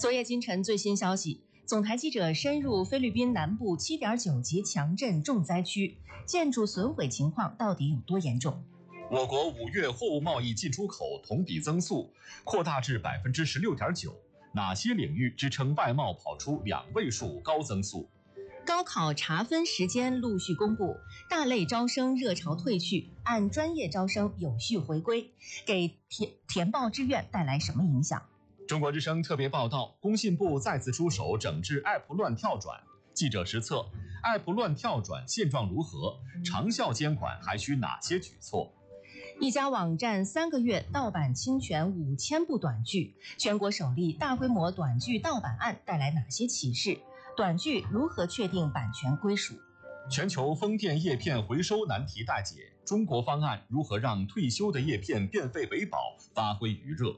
昨夜今晨最新消息，总台记者深入菲律宾南部7.9级强震重灾区，建筑损毁情况到底有多严重？ 我国5月货物贸易进出口同比增速扩大至16.9%，哪些领域支撑外贸跑出2位数高增速？ 高考查分时间陆续公布，大类招生热潮退去，按专业招生有序回归，给填报志愿带来什么影响？ 中国之声特别报道，工信部再次出手整治 App 乱跳转。记者实测 App 乱跳转现状如何？长效监管还需哪些举措？ 一家网站3个月盗版侵权5000部短剧，全国首例大规模短剧盗版案带来哪些启示？短剧如何确定版权归属？ 全球风电叶片回收难题待解，中国方案如何让退休的叶片变废为宝发挥余热？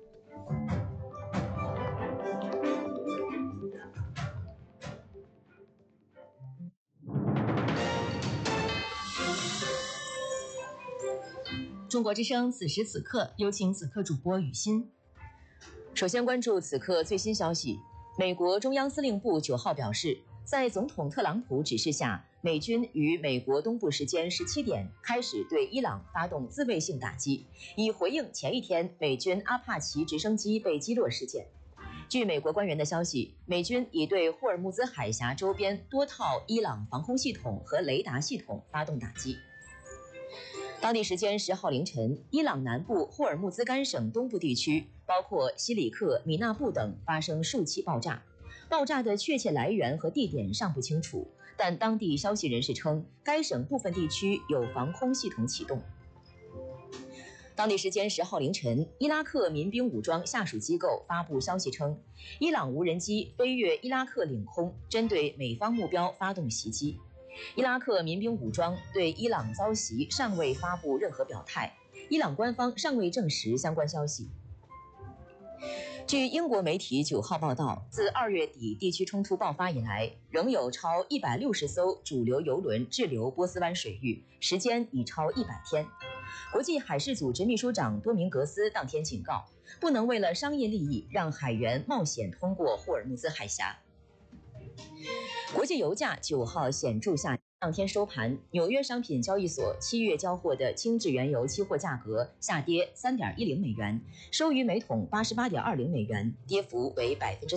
中国之声此时此刻，有请此刻主播雨欣。 首先关注此刻最新消息，美国中央司令部9号表示，在总统特朗普指示下，美军于美国东部时间17点开始对伊朗发动自卫性打击，以回应前一天美军阿帕奇直升机被击落事件。据美国官员的消息，美军已对霍尔木兹海峡周边多套伊朗防空系统和雷达系统发动打击。当地时间10号凌晨，伊朗南部霍尔木兹干省东部地区，包括西里克、米纳布等发生数起爆炸。爆炸的确切来源和地点尚不清楚，但当地消息人士称，该省部分地区有防空系统启动。当地时间10号凌晨，伊拉克民兵武装下属机构发布消息称，伊朗无人机飞越伊拉克领空，针对美方目标发动袭击。伊拉克民兵武装对伊朗遭袭尚未发布任何表态，伊朗官方尚未证实相关消息。据英国媒体9号报道，自2月底地区冲突爆发以来，仍有超160艘主流油轮滞留波斯湾水域，时间已超100天。国际海事组织秘书长多明格斯当天警告，不能为了商业利益让海员冒险通过霍尔木兹海峡。国际油价9号显著下跌，当天收盘，纽约商品交易所7月交货的轻质原油期货价格下跌3.10美元，收于每桶88.20美元，跌幅为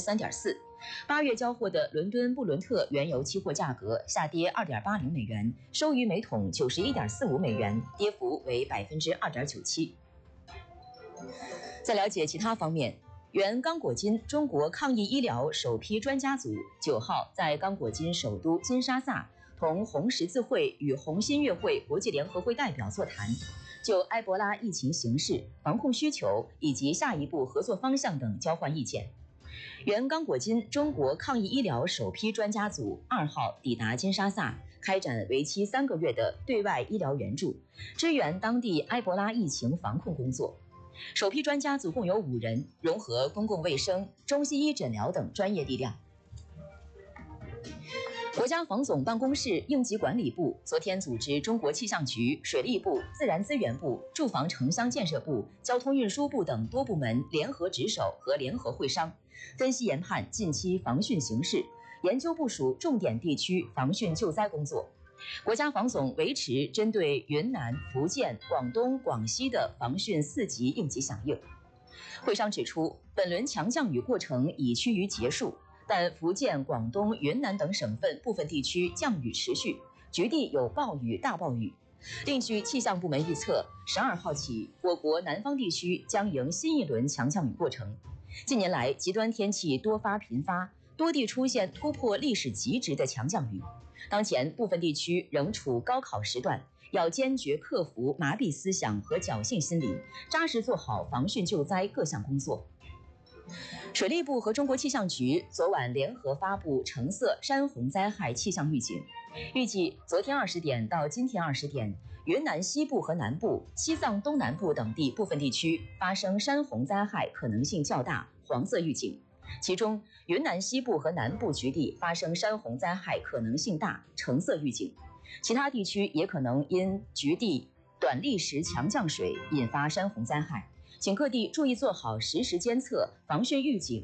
3.4%。8月交货的伦敦布伦特原油期货价格下跌2.80美元，收于每桶91.45美元，跌幅为2.97%。在了解其他方面，原刚果金中国抗疫医疗首批专家组9号在刚果金首都金沙萨同红十字会与红新月会国际联合会代表座谈，就埃博拉疫情形势、防控需求以及下一步合作方向等交换意见。原刚果金中国抗疫医疗首批专家组2号抵达金沙萨，开展为期3个月的对外医疗援助，支援当地埃博拉疫情防控工作。首批专家组共有5人，融合公共卫生、中西医诊疗等专业力量。国家防总办公室应急管理部昨天组织中国气象局、水利部、自然资源部、住房城乡建设部、交通运输部等多部门联合值守和联合会商，分析研判近期防汛形势，研究部署重点地区防汛救灾工作。国家防总维持针对云南、福建、广东、广西的防汛4级应急响应。会商指出，本轮强降雨过程已趋于结束，但福建、广东、云南等省份部分地区降雨持续，局地有暴雨、大暴雨。另据气象部门预测，12号起，我国南方地区将迎新一轮强降雨过程。近年来，极端天气多发频发，多地出现突破历史极值的强降雨。当前部分地区仍处高考时段，要坚决克服麻痹思想和侥幸心理，扎实做好防汛救灾各项工作。水利部和中国气象局昨晚联合发布橙色山洪灾害气象预警，预计昨天20点到今天20点，云南西部和南部、西藏东南部等地部分地区发生山洪灾害可能性较大，黄色预警。其中，云南西部和南部局地发生山洪灾害可能性大，橙色预警。其他地区也可能因局地短历时强降水引发山洪灾害，请各地注意做好实时监测、防汛预警